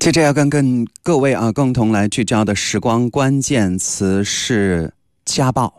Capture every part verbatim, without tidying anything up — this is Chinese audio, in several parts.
接着要跟跟各位啊共同来聚焦的时光关键词是家暴。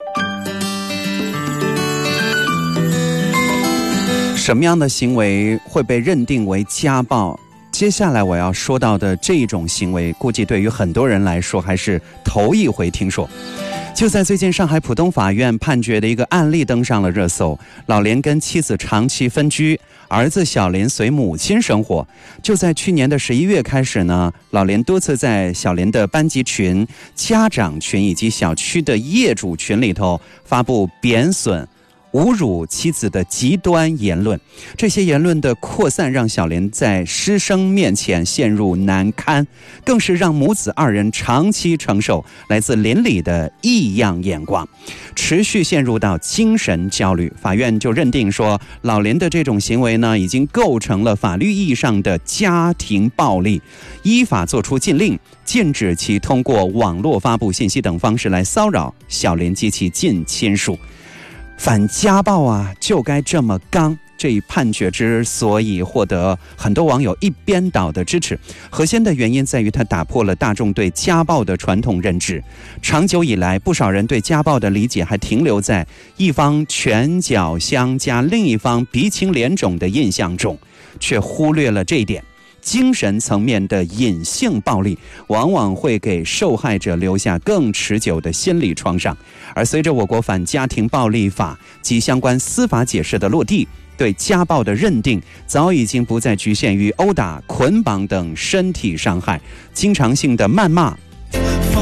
什么样的行为会被认定为家暴？接下来我要说到的这种行为，估计对于很多人来说还是头一回听说。就在最近，上海浦东法院判决的一个案例登上了热搜。老连跟妻子长期分居，儿子小连随母亲生活。就在去年的十一月开始呢，老连多次在小连的班级群、家长群以及小区的业主群里头发布贬损、侮辱妻子的极端言论。这些言论的扩散让小连在师生面前陷入难堪，更是让母子二人长期承受来自邻里的异样眼光，持续陷入到精神焦虑。法院就认定说，老连的这种行为呢，已经构成了法律意义上的家庭暴力，依法作出禁令，禁止其通过网络发布信息等方式来骚扰小连及其近亲属。反家暴啊，就该这么刚。这一判决之所以获得很多网友一边倒的支持，核心的原因在于它打破了大众对家暴的传统认知。长久以来，不少人对家暴的理解还停留在一方拳脚相加，另一方鼻青脸肿的印象中，却忽略了这一点。精神层面的隐性暴力往往会给受害者留下更持久的心理创伤，而随着我国反家庭暴力法及相关司法解释的落地，对家暴的认定早已经不再局限于殴打、捆绑等身体伤害，经常性的谩骂